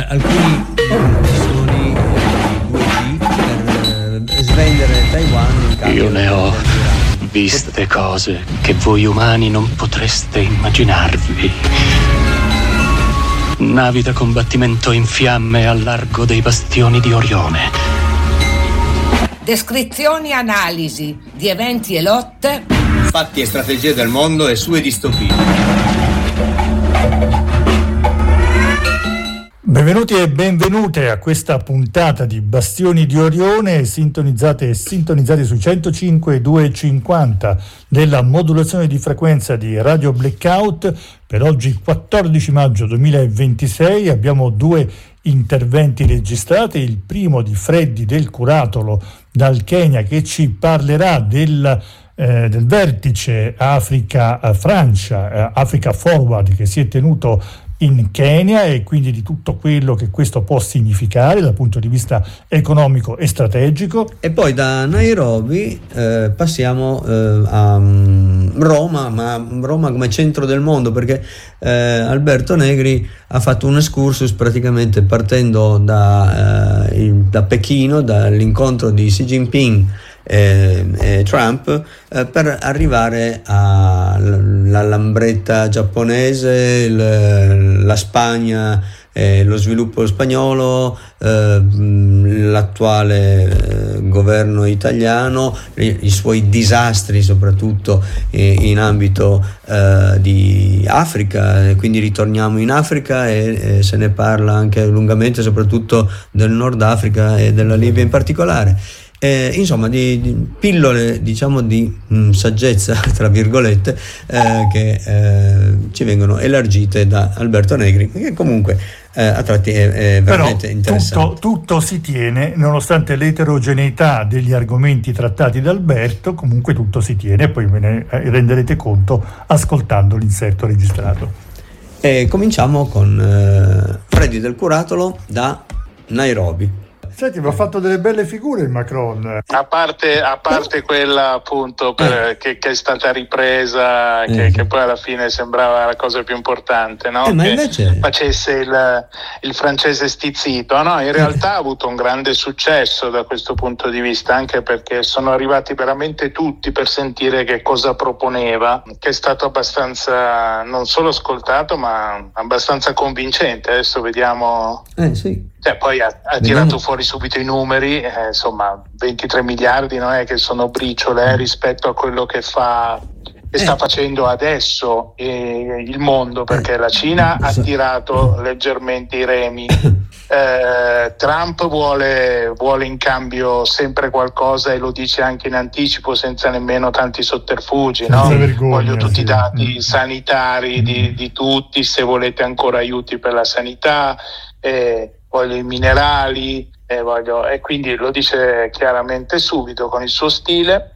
alcuni missioni 2G per svendere Taiwan in cambio. Io ne ho viste cose che voi umani non potreste immaginarvi. Navi da combattimento in fiamme al largo dei bastioni di Orione. Descrizioni e analisi di eventi e lotte. Fatti e strategie del mondo e sue distopie. Benvenuti e benvenute a questa puntata di Bastioni di Orione, sintonizzate e sintonizzati su 105,250 della modulazione di frequenza di Radio Blackout. Per oggi 14 maggio 2026 abbiamo due interventi registrati, il primo di Freddy del Curatolo dal Kenya, che ci parlerà del vertice Africa-Francia, Africa Forward, che si è tenuto in Kenya, e quindi di tutto quello che questo può significare dal punto di vista economico e strategico. E poi da Nairobi passiamo a Roma, ma Roma come centro del mondo, perché Alberto Negri ha fatto un excursus praticamente partendo da Pechino, dall'incontro di Xi Jinping e Trump, per arrivare alla lambretta giapponese, la Spagna, lo sviluppo spagnolo, l'attuale governo italiano, i suoi disastri soprattutto in ambito di Africa. Quindi ritorniamo in Africa e se ne parla anche lungamente, soprattutto del Nord Africa e della Libia in particolare. Insomma, di pillole, diciamo, di saggezza, tra virgolette, che ci vengono elargite da Alberto Negri, che comunque a tratti è veramente interessante. Tutto si tiene, nonostante l'eterogeneità degli argomenti trattati da Alberto, comunque tutto si tiene, e poi ve ne renderete conto ascoltando l'inserto registrato. Cominciamo con Freddy del Curatolo da Nairobi. Senti, ma ha fatto delle belle figure il Macron. A parte quella appunto che è stata ripresa, che poi alla fine sembrava la cosa più importante, no? Ma che invece facesse il francese stizzito, no? In realtà ha avuto un grande successo da questo punto di vista, anche perché sono arrivati veramente tutti per sentire che cosa proponeva, che è stato abbastanza, non solo ascoltato, ma abbastanza convincente. Adesso vediamo. Sì. Poi ha tirato fuori subito i numeri, insomma 23 miliardi non è che sono briciole rispetto a quello che sta facendo adesso il mondo, perché la Cina ha tirato leggermente i remi, Trump vuole in cambio sempre qualcosa, e lo dice anche in anticipo senza nemmeno tanti sotterfugi, no? Vergogna, voglio tutti i dati sanitari di tutti, se volete ancora aiuti per la sanità, voglio i minerali, e quindi lo dice chiaramente subito con il suo stile,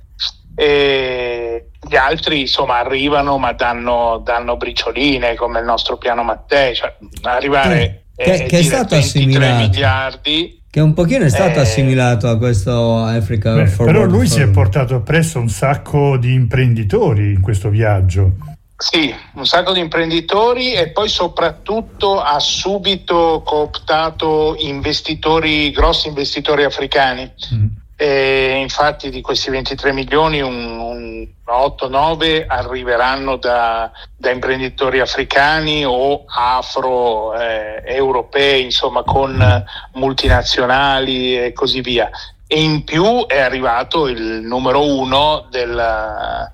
e gli altri insomma arrivano ma danno bricioline, come il nostro piano Mattei, cioè arrivare che è stato 23 assimilato, miliardi, che un pochino è stato assimilato a questo Africa Forward. Però lui si è portato appresso un sacco di imprenditori in questo viaggio. Sì, un sacco di imprenditori, e poi soprattutto ha subito cooptato grossi investitori africani. E infatti di questi 23 milioni un 8-9 arriveranno da imprenditori africani o afro-europei, insomma, con multinazionali e così via. E in più è arrivato il numero uno il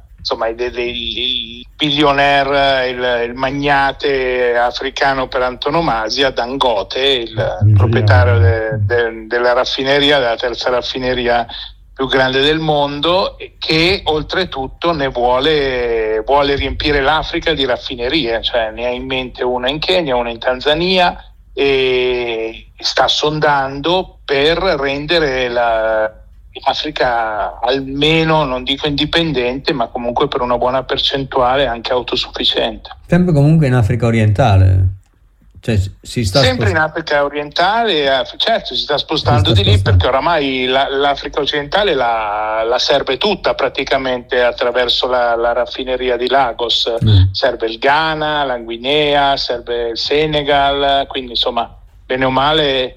billionaire, il magnate africano per antonomasia, Dangote, il proprietario della raffineria, della terza raffineria più grande del mondo, che oltretutto ne vuole riempire l'Africa di raffinerie, cioè ne ha in mente una in Kenya, una in Tanzania, e sta sondando per rendere l'Africa almeno, non dico indipendente, ma comunque per una buona percentuale anche autosufficiente. Sempre comunque in Africa orientale, cioè si sta sempre in Africa orientale, certo, si sta spostando di lì, perché oramai l'Africa occidentale la serve tutta praticamente attraverso la raffineria di Lagos. Serve il Ghana, la Guinea, serve il Senegal, quindi insomma bene o male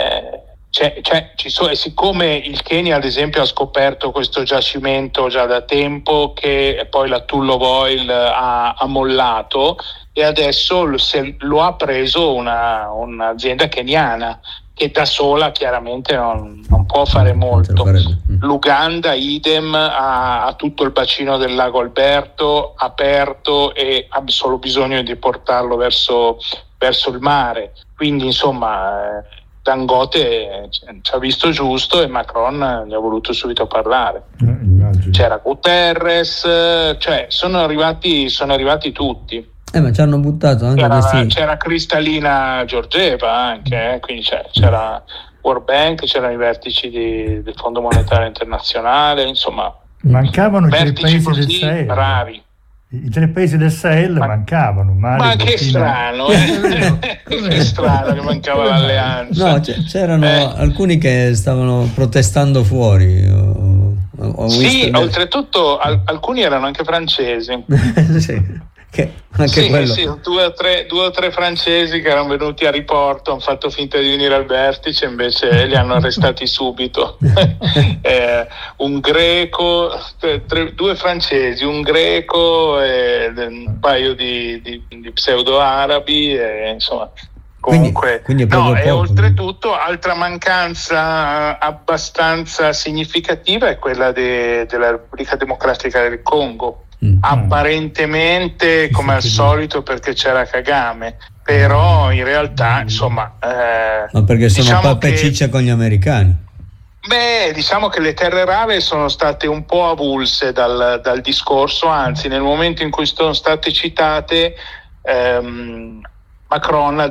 siccome il Kenya ad esempio ha scoperto questo giacimento già da tempo, che poi la Tullow Oil ha mollato, e adesso lo ha preso un'azienda keniana che da sola chiaramente non può fare molto. L'Uganda idem, ha tutto il bacino del lago Alberto aperto e ha solo bisogno di portarlo verso il mare, quindi insomma Dangote ci ha visto giusto e Macron gli ha voluto subito parlare. C'era Guterres, cioè sono arrivati tutti. Ma ci hanno buttato anche c'era Cristalina Georgieva anche, quindi c'era World Bank, c'erano i vertici del Fondo Monetario Internazionale, insomma mancavano i 3 paesi del Sahel, bravi. I 3 paesi del Sahel mancavano. Ma che strano, che strano che mancava l'alleanza. No, c'erano alcuni che stavano protestando fuori. Sì, oltretutto alcuni erano anche francesi. Sì. Quello. Sì, 2 o 3 francesi che erano venuti a riporto, hanno fatto finta di venire al vertice, invece li hanno arrestati subito. Un greco, 2 francesi, un greco e un paio di pseudo-arabi, insomma. Comunque, quindi e oltretutto altra mancanza abbastanza significativa è quella della Repubblica Democratica del Congo. Apparentemente come al solito perché c'era Kagame, però in realtà insomma ma perché sono pappe ciccia con gli americani. Diciamo che le terre rare sono state un po' avulse dal discorso, anzi nel momento in cui sono state citate Macron ha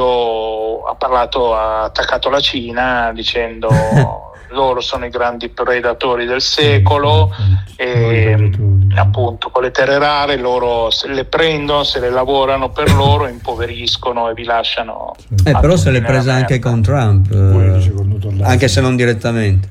attaccato la Cina dicendo loro sono i grandi predatori del secolo e appunto con le terre rare loro se le prendono, se le lavorano per loro, impoveriscono e vi lasciano. Però se l'è presa anche con Trump, anche se non direttamente.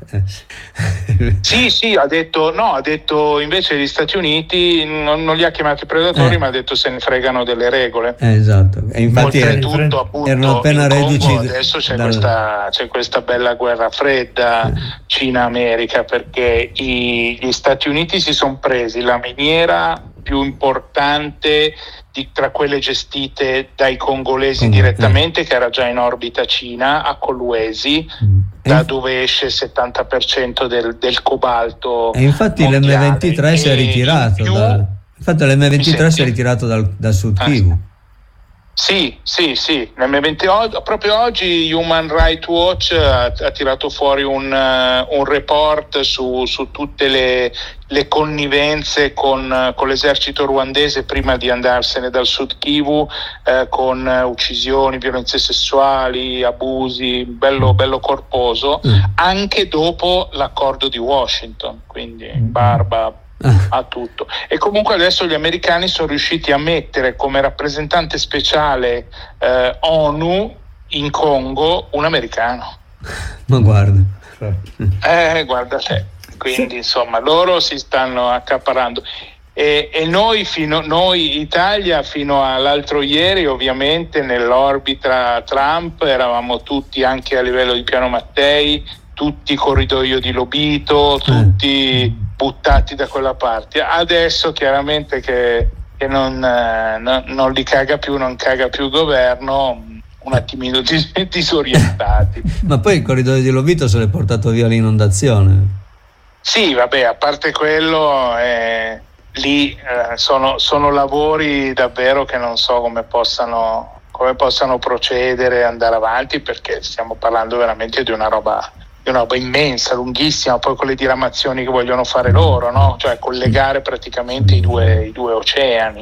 Sì, ha detto invece gli Stati Uniti non li ha chiamati predatori, ma ha detto se ne fregano delle regole. Esatto. E infatti oltretutto appunto erano appena reduci. Adesso c'è questa bella guerra fredda Cina-America, perché gli Stati Uniti si sono presi la miniera più importante tra quelle gestite dai congolesi direttamente, che era già in orbita Cina, a Kolwezi, da dove esce il 70% del cobalto. E infatti l'M23 si è ritirato si è ritirato dal Sud Kivu. Sì, proprio oggi Human Rights Watch ha tirato fuori un report su tutte le connivenze con l'esercito ruandese prima di andarsene dal Sud Kivu, con uccisioni, violenze sessuali, abusi, bello corposo, anche dopo l'accordo di Washington, quindi barba a tutto. E comunque adesso gli americani sono riusciti a mettere come rappresentante speciale ONU in Congo un americano. Ma guarda te. Quindi insomma loro si stanno accaparrando e noi Italia fino all'altro ieri ovviamente nell'orbita Trump eravamo tutti, anche a livello di Piano Mattei, tutti corridoio di Lobito, tutti buttati da quella parte. Adesso chiaramente che non li caga più, non caga più il governo, un attimino disorientati. Ma poi il corridoio di Lobito se l'è portato via l'inondazione. Sì, vabbè, a parte quello, lì sono lavori davvero che non so come possano procedere e andare avanti, perché stiamo parlando veramente di una roba immensa, lunghissima, poi con le diramazioni che vogliono fare loro, no? Cioè collegare praticamente i due oceani.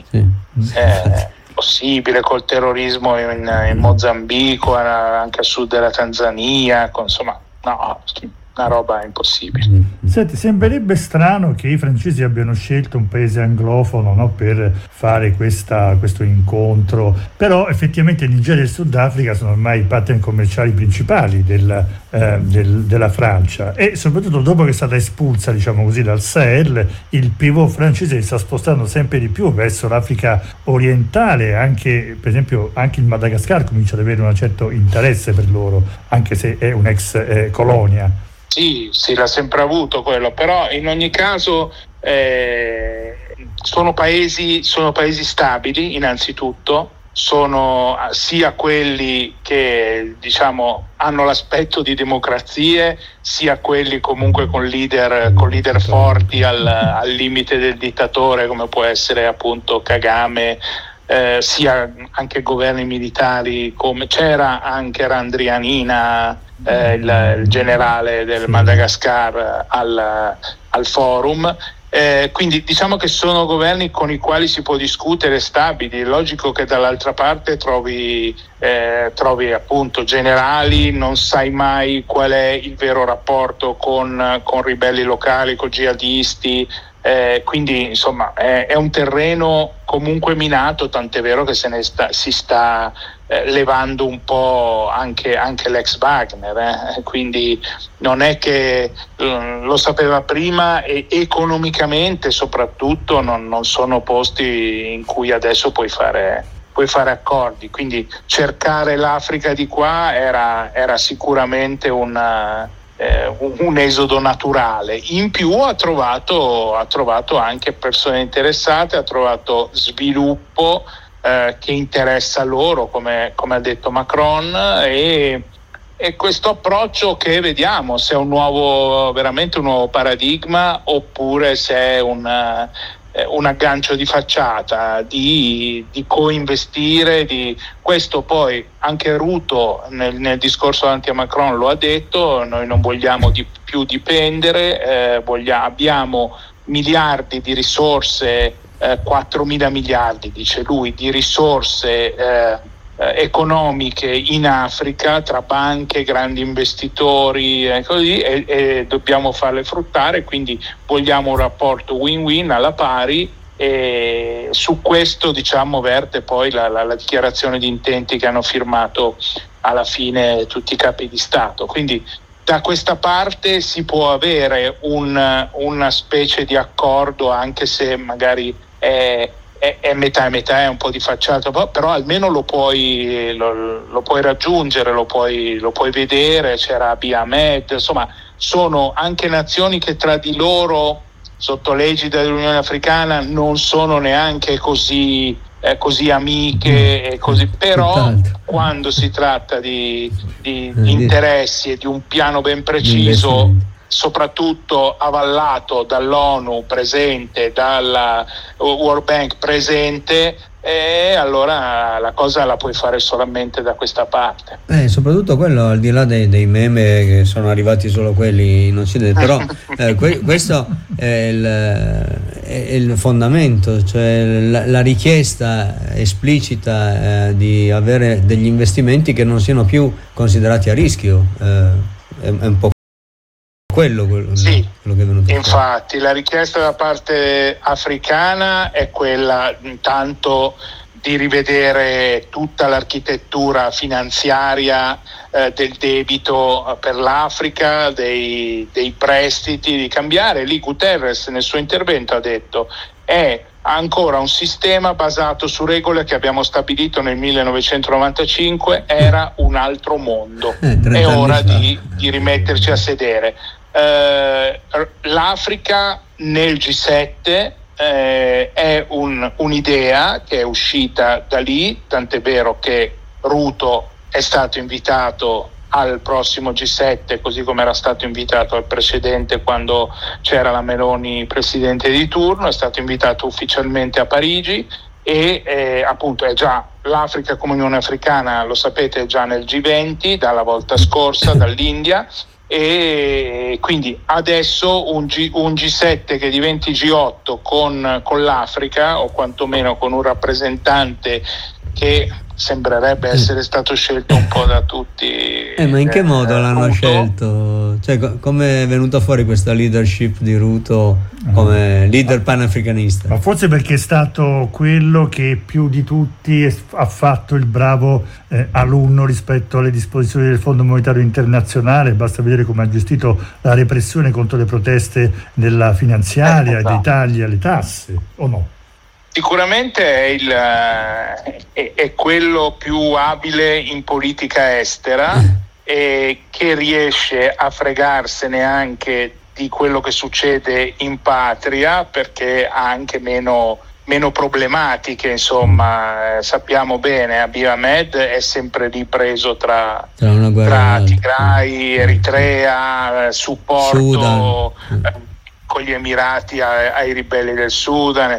Possibile col terrorismo in Mozambico, anche a sud della Tanzania, insomma, no, una roba impossibile. Senti, sembrerebbe strano che i francesi abbiano scelto un paese anglofono, no, per fare questo incontro, però effettivamente Nigeria e Sudafrica sono ormai i partner commerciali principali della Francia, e soprattutto dopo che è stata espulsa, diciamo così, dal Sahel, il pivot francese si sta spostando sempre di più verso l'Africa orientale, anche per esempio anche il Madagascar comincia ad avere un certo interesse per loro, anche se è un'ex colonia. Sì, l'ha sempre avuto quello, però in ogni caso sono paesi stabili innanzitutto, sono sia quelli che diciamo hanno l'aspetto di democrazie, sia quelli comunque con leader forti al limite del dittatore, come può essere appunto Kagame, sia anche governi militari, come c'era anche Randrianina, il generale del Madagascar al forum. Quindi diciamo che sono governi con i quali si può discutere, stabili. È logico che dall'altra parte trovi appunto generali, non sai mai qual è il vero rapporto con ribelli locali, con jihadisti, quindi insomma è un terreno comunque minato, tant'è vero che si sta levando un po' anche l'ex Wagner, quindi non è che lo sapeva prima, e economicamente soprattutto non sono posti in cui adesso puoi fare accordi, quindi cercare l'Africa di qua era sicuramente un esodo naturale. In più ha trovato anche persone interessate, ha trovato sviluppo che interessa loro, come ha detto Macron, e questo approccio che vediamo se è veramente un nuovo paradigma, oppure se è un aggancio di facciata, di coinvestire, questo poi anche Ruto nel discorso davanti a Macron lo ha detto: noi non vogliamo più dipendere, abbiamo miliardi di risorse, 4.000 miliardi dice lui, di risorse economiche in Africa, tra banche, grandi investitori e così, e dobbiamo farle fruttare, quindi vogliamo un rapporto win-win alla pari, e su questo diciamo verte poi la dichiarazione di intenti che hanno firmato alla fine tutti i capi di Stato. Quindi da questa parte si può avere una specie di accordo, anche se magari è metà e metà, è un po' di facciata, però almeno lo puoi raggiungere, lo puoi vedere. C'era Abiy Ahmed, insomma sono anche nazioni che tra di loro sotto l'egida dell'Unione Africana non sono neanche così amiche, e così, però quando si tratta di interessi e di un piano ben preciso, soprattutto avallato dall'ONU presente, dalla World Bank presente, e allora la cosa la puoi fare solamente da questa parte. Soprattutto quello, al di là dei meme che sono arrivati solo quelli in Occidente, però questo è il fondamento, cioè la richiesta esplicita di avere degli investimenti che non siano più considerati a rischio, è un po' quello sì, quello che è venuto infatti la richiesta da parte africana è quella intanto di rivedere tutta l'architettura finanziaria del debito per l'Africa, dei prestiti, di cambiare. Lì Guterres nel suo intervento ha detto è ancora un sistema basato su regole che abbiamo stabilito nel 1995, era un altro mondo, è ora di rimetterci a sedere. L'Africa nel G7 è un'idea che è uscita da lì, tant'è vero che Ruto è stato invitato al prossimo G7, così come era stato invitato al precedente quando c'era la Meloni presidente di turno, è stato invitato ufficialmente a Parigi, e appunto è già l'Africa come Unione Africana, lo sapete, è già nel G20 dalla volta scorsa, dall'India, e quindi adesso un G7 che diventi G8 con l'Africa, o quantomeno con un rappresentante che sembrerebbe essere stato scelto un po' da tutti. Ma in che modo l'hanno Ruto. scelto? Cioè, come è venuta fuori questa leadership di Ruto come leader panafricanista? Ma forse perché è stato quello che più di tutti ha fatto il bravo alunno rispetto alle disposizioni del Fondo Monetario Internazionale. Basta vedere come ha gestito la repressione contro le proteste della finanziaria e dei tagli alle tasse, o no? Sicuramente è quello più abile in politica estera e che riesce a fregarsene anche di quello che succede in patria, perché ha anche meno problematiche, insomma. Sappiamo bene, Abiy Ahmed è sempre lì preso tra Tigray, Eritrea, supporto Sudan. Con gli Emirati ai ribelli del Sudan.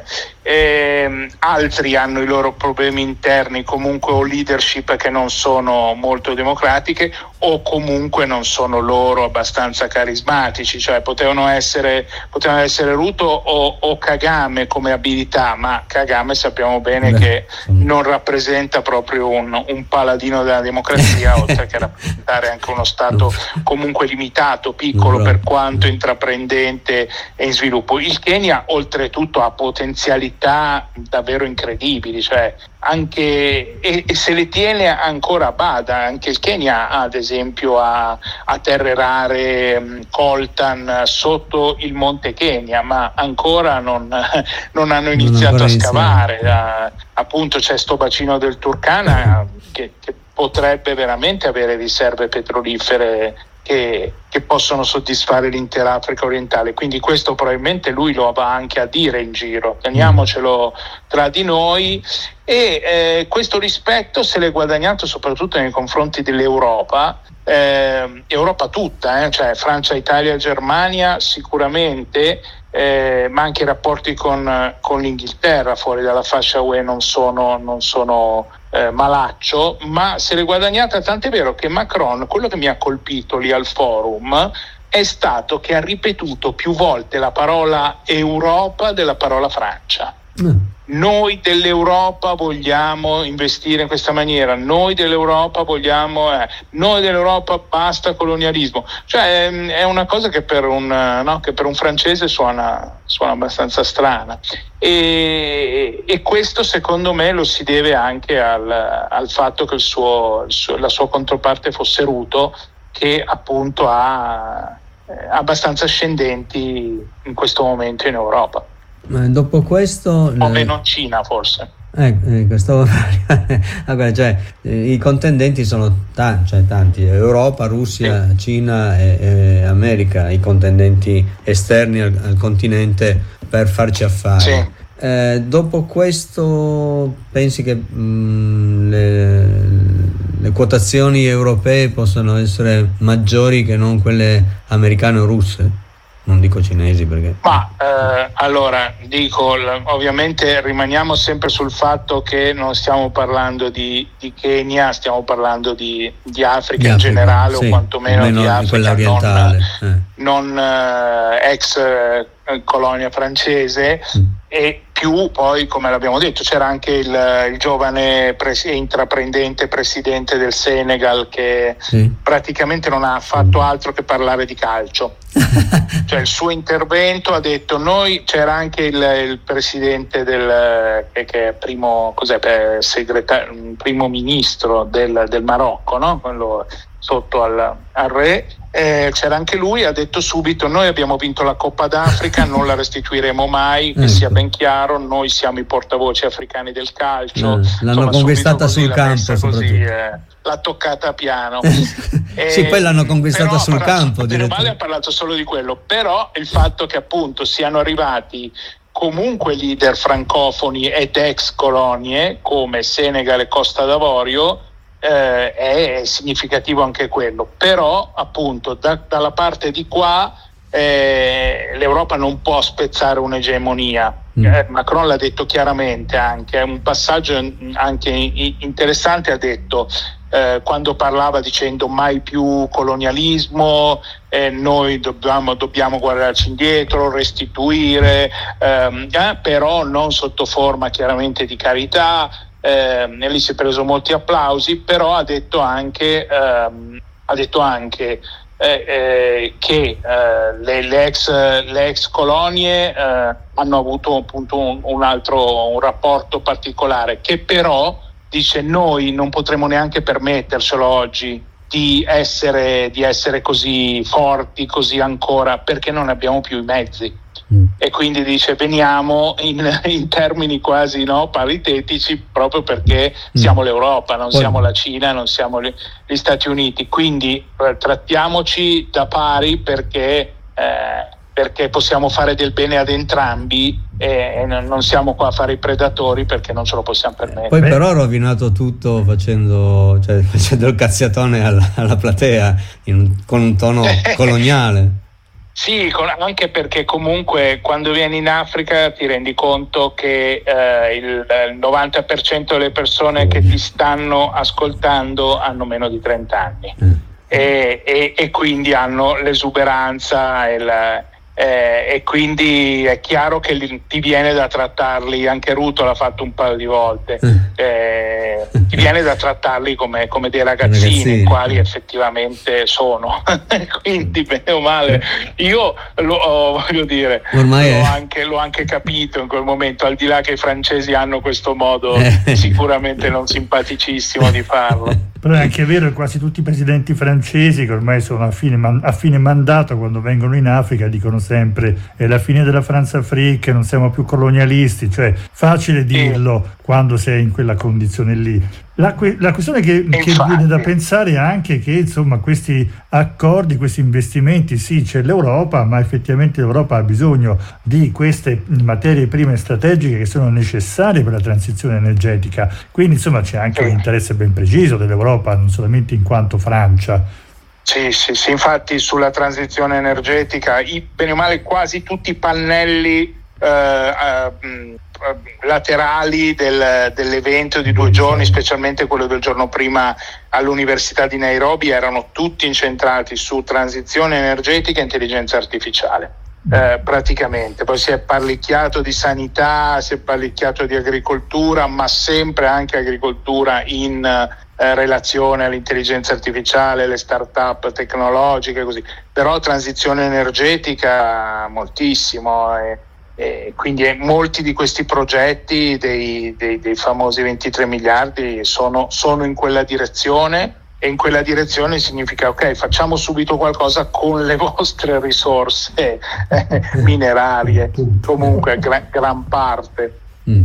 Altri hanno i loro problemi interni, comunque, o leadership che non sono molto democratiche, o comunque non sono loro abbastanza carismatici, cioè potevano essere Ruto o Kagame come abilità, ma Kagame sappiamo bene che non rappresenta proprio un paladino della democrazia, oltre che rappresentare anche uno stato comunque limitato, piccolo, per quanto intraprendente e in sviluppo. Il Kenya oltretutto ha potenzialità davvero incredibili, cioè anche e se le tiene ancora a bada. Anche il Kenya, ad esempio, ha terre rare, coltan sotto il monte Kenya, ma ancora non hanno iniziato a scavare. Appunto c'è sto bacino del Turkana che potrebbe veramente avere riserve petrolifere che possono soddisfare l'intera Africa orientale, quindi questo probabilmente lui lo va anche a dire in giro, teniamocelo tra di noi. E questo rispetto se l'è guadagnato soprattutto nei confronti dell'Europa, Europa tutta, cioè Francia, Italia, Germania sicuramente, ma anche i rapporti con l'Inghilterra fuori dalla fascia UE non sono malaccio, ma se l'è guadagnata, tant'è vero che Macron, quello che mi ha colpito lì al forum è stato che ha ripetuto più volte la parola Europa della parola Francia. Noi dell'Europa vogliamo investire in questa maniera, noi dell'Europa vogliamo, noi dell'Europa basta colonialismo. Cioè è una cosa che per un francese suona abbastanza strana, e questo secondo me lo si deve anche al fatto che la sua controparte fosse Ruto, che appunto ha abbastanza ascendenti in questo momento in Europa. Dopo questo o meno Cina forse. I contendenti sono tanti: Europa, Russia, sì, Cina e America, i contendenti esterni al continente per farci affari. Sì. Dopo questo pensi che le quotazioni europee possano essere maggiori che non quelle americane o russe? Non dico cinesi perché... Ma allora dico, ovviamente rimaniamo sempre sul fatto che non stiamo parlando di Kenya, stiamo parlando di Africa in generale, sì, o quantomeno di Africa, quella orientale, non ex colonia francese. E più poi, come l'abbiamo detto, c'era anche il giovane intraprendente presidente del Senegal che praticamente non ha fatto altro che parlare di calcio. Cioè il suo intervento ha detto c'era anche il presidente che è primo ministro del Marocco, no? Quello sotto al re, c'era anche lui, ha detto subito: noi abbiamo vinto la Coppa d'Africa, non la restituiremo mai, che sia ben chiaro, noi siamo i portavoce africani del calcio. L'hanno conquistata sul campo, così, l'ha toccata piano. Sì, poi l'hanno conquistata sul campo. Ha parlato solo di quello, però il fatto che appunto siano arrivati comunque leader francofoni ed ex colonie come Senegal e Costa d'Avorio è significativo anche quello. Però appunto dalla parte di qua l'Europa non può spezzare un'egemonia. Macron l'ha detto chiaramente, anche un passaggio anche interessante, ha detto quando parlava dicendo mai più colonialismo, noi dobbiamo guardarci indietro, restituire, però non sotto forma chiaramente di carità, e lì si è preso molti applausi, però ha detto anche che le ex colonie hanno avuto appunto un rapporto particolare, che però dice noi non potremo neanche permettercelo oggi di essere così forti, così ancora, perché non abbiamo più i mezzi. E quindi dice veniamo in termini quasi paritetici, proprio perché siamo l'Europa, non siamo la Cina, non siamo gli Stati Uniti, quindi trattiamoci da pari perché possiamo fare del bene ad entrambi e non siamo qua a fare i predatori perché non ce lo possiamo permettere. Poi però ha rovinato tutto facendo il cazziatone alla platea con un tono coloniale. Sì, anche perché comunque quando vieni in Africa ti rendi conto che il 90% delle persone che ti stanno ascoltando hanno meno di 30 anni e quindi hanno l'esuberanza e quindi è chiaro che ti viene da trattarli, anche Ruto l'ha fatto un paio di volte, ti viene da trattarli come dei ragazzini, quali effettivamente sono. Quindi bene o male io voglio dire l'ho anche capito in quel momento, al di là che i francesi hanno questo modo sicuramente non simpaticissimo di farlo. Però è anche vero che quasi tutti i presidenti francesi, che ormai sono a fine mandato, quando vengono in Africa dicono sempre è la fine della France-Afrique, non siamo più colonialisti, cioè facile dirlo quando sei in quella condizione lì. La questione che viene da pensare è anche che insomma questi accordi, questi investimenti, sì c'è l'Europa, ma effettivamente l'Europa ha bisogno di queste materie prime strategiche che sono necessarie per la transizione energetica, quindi insomma c'è anche un interesse ben preciso dell'Europa, non solamente in quanto Francia. Sì, infatti sulla transizione energetica, bene o male quasi tutti i pannelli laterali dell'evento di 2 giorni, specialmente quello del giorno prima all'Università di Nairobi, erano tutti incentrati su transizione energetica e intelligenza artificiale. Praticamente poi si è parlicchiato di sanità, si è parlicchiato di agricoltura, ma sempre anche agricoltura in relazione all'intelligenza artificiale, le start-up tecnologiche, così. Però transizione energetica moltissimo e quindi molti di questi progetti dei famosi 23 miliardi sono in quella direzione, e in quella direzione significa ok, facciamo subito qualcosa con le vostre risorse minerarie, comunque gran parte.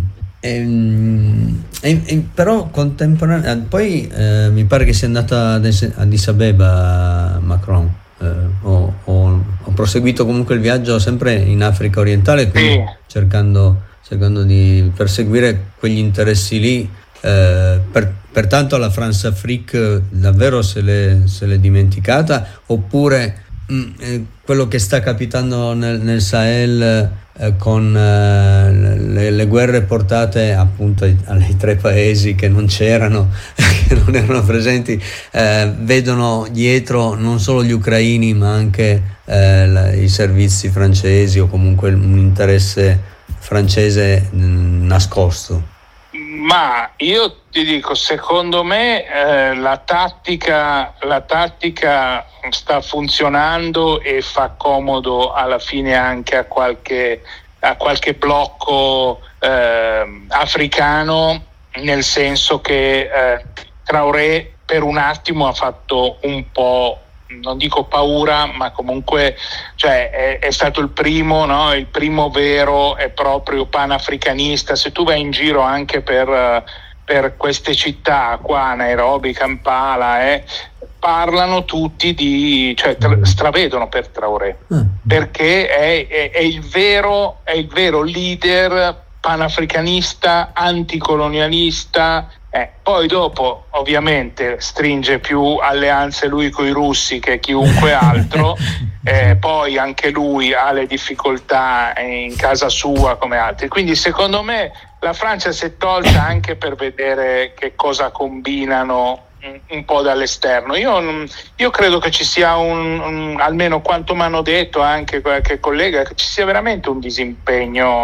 Però contemporaneamente poi mi pare che sia andata ad Addis Abeba Macron, ho proseguito comunque il viaggio sempre in Africa orientale, quindi cercando di perseguire quegli interessi lì. Pertanto la France-Afrique davvero se l'è dimenticata, oppure quello che sta capitando nel Sahel con le guerre portate appunto ai 3 paesi che non c'erano, che non erano presenti, vedono dietro non solo gli ucraini ma anche i servizi francesi, o comunque un interesse francese nascosto. Ma io ti dico, secondo me la tattica sta funzionando e fa comodo alla fine anche a qualche blocco africano, nel senso che Traoré per un attimo ha fatto un po', non dico paura, ma comunque è stato il primo, no? Il primo vero e proprio panafricanista. Se tu vai in giro anche per queste città qua, Nairobi, Kampala, parlano tutti stravedono per Traoré, perché è il vero leader panafricanista, anticolonialista. Poi dopo ovviamente stringe più alleanze lui con i russi che chiunque altro, poi anche lui ha le difficoltà in casa sua come altri, quindi secondo me la Francia si è tolta anche per vedere che cosa combinano un po' dall'esterno. Io credo che ci sia almeno quanto mi hanno detto anche qualche collega, che ci sia veramente un disimpegno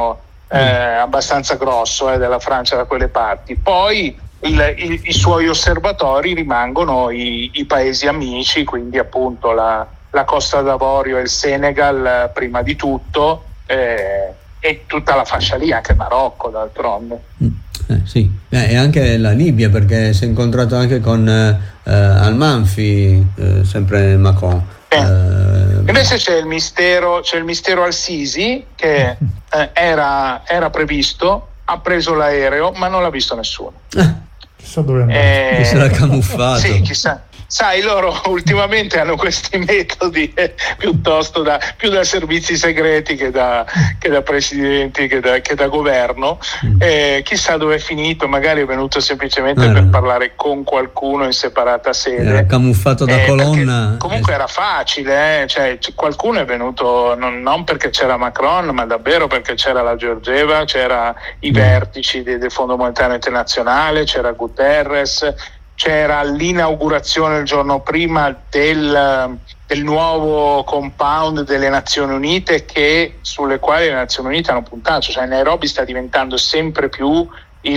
abbastanza grosso della Francia da quelle parti. Poi i suoi osservatori rimangono i paesi amici, quindi appunto la Costa d'Avorio e il Senegal prima di tutto, e tutta la fascia lì, anche il Marocco d'altronde. Sì, e anche la Libia, perché si è incontrato anche con Al-Manfi, sempre Macron. Invece c'è il mistero Al-Sisi che era previsto, ha preso l'aereo ma non l'ha visto nessuno. Chissà dove è si era camuffato. Sì, chissà. Sai, loro ultimamente hanno questi metodi piuttosto più da servizi segreti che da presidenti, che da governo. Chissà dove è finito, magari è venuto semplicemente per parlare con qualcuno in separata sede. Era camuffato da colonna. Comunque era facile, cioè qualcuno è venuto non perché c'era Macron, ma davvero perché c'era la Georgieva, c'era i vertici del Fondo Monetario Internazionale, c'era Guterres, c'era l'inaugurazione il giorno prima del nuovo compound delle Nazioni Unite, sulle quali le Nazioni Unite hanno puntato, cioè Nairobi sta diventando sempre più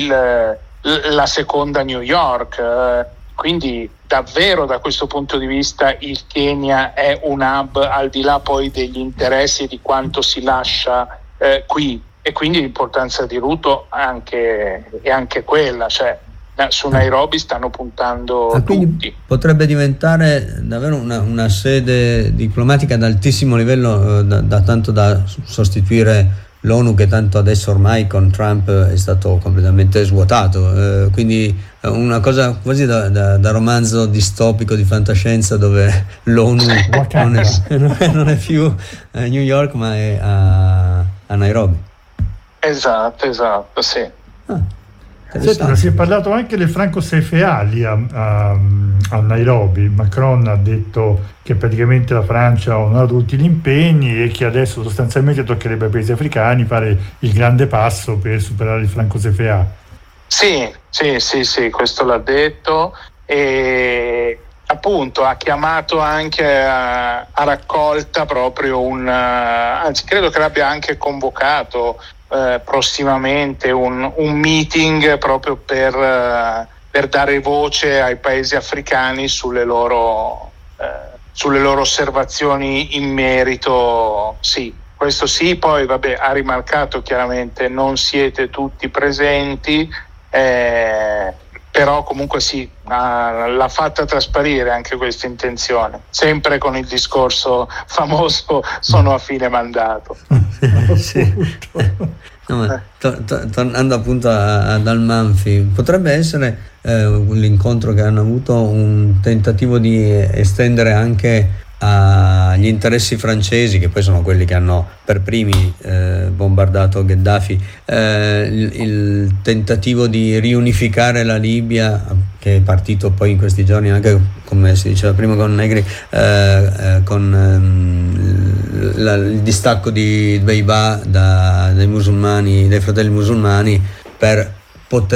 la seconda New York, quindi davvero da questo punto di vista il Kenya è un hub, al di là poi degli interessi e di quanto si lascia qui, e quindi l'importanza di Ruto è anche quella, cioè su Nairobi stanno puntando tutti. Potrebbe diventare davvero una sede diplomatica ad altissimo livello, tanto da sostituire l'ONU, che tanto adesso ormai con Trump è stato completamente svuotato, quindi una cosa quasi da romanzo distopico di fantascienza, dove l'ONU non è più a New York ma è a Nairobi. Esatto, sì. Senta, si è parlato anche del franco CFA lì a Nairobi. Macron ha detto che praticamente la Francia ha onorato tutti gli impegni e che adesso sostanzialmente toccherebbe ai paesi africani fare il grande passo per superare il franco CFA. Sì, questo l'ha detto, e appunto ha chiamato anche a raccolta proprio anzi credo che l'abbia anche convocato prossimamente un meeting proprio per dare voce ai paesi africani sulle loro osservazioni in merito. Sì, questo sì. Poi ha rimarcato chiaramente non siete tutti presenti, però comunque sì, l'ha fatta trasparire anche questa intenzione, sempre con il discorso famoso sono a fine mandato. Sì. No, tornando appunto ad Al-Manfi, potrebbe essere l'incontro che hanno avuto un tentativo di estendere anche agli interessi francesi, che poi sono quelli che hanno per primi bombardato Gheddafi, il tentativo di riunificare la Libia, che è partito poi in questi giorni anche, come si diceva prima con Negri, con il distacco di Beibà dai fratelli musulmani, per poter